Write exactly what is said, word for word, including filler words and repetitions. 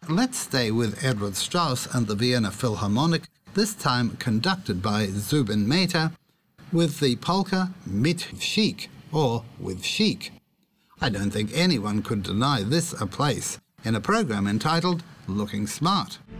let's stay with Edward Strauss and the Vienna Philharmonic, this time conducted by Zubin Mehta, with the polka Mit Chic, or with chic. I don't think anyone could deny this a place in a program entitled Looking Smart.